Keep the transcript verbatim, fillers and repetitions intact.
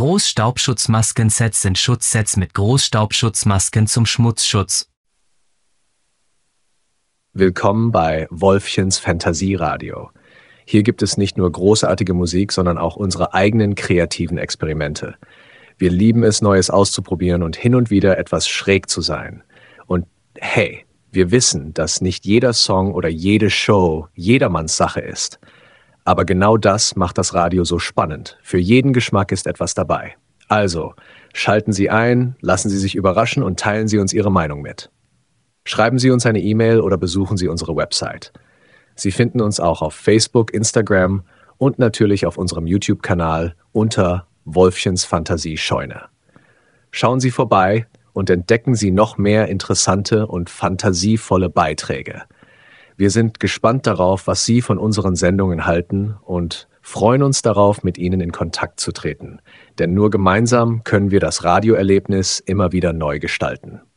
Großstaubschutzmasken-Sets sind Schutzsets mit Großstaubschutzmasken zum Schmutzschutz. Willkommen bei Wolfchens Fantasieradio. Hier gibt es nicht nur großartige Musik, sondern auch unsere eigenen kreativen Experimente. Wir lieben es, Neues auszuprobieren und hin und wieder etwas schräg zu sein. Und hey, wir wissen, dass nicht jeder Song oder jede Show jedermanns Sache ist. Aber genau das macht das Radio so spannend. Für jeden Geschmack ist etwas dabei. Also, schalten Sie ein, lassen Sie sich überraschen und teilen Sie uns Ihre Meinung mit. Schreiben Sie uns eine E-Mail oder besuchen Sie unsere Website. Sie finden uns auch auf Facebook, Instagram und natürlich auf unserem YouTube-Kanal unter Wolfchens Fantasiescheune. Schauen Sie vorbei und entdecken Sie noch mehr interessante und fantasievolle Beiträge. Wir sind gespannt darauf, was Sie von unseren Sendungen halten und freuen uns darauf, mit Ihnen in Kontakt zu treten. Denn nur gemeinsam können wir das Radioerlebnis immer wieder neu gestalten.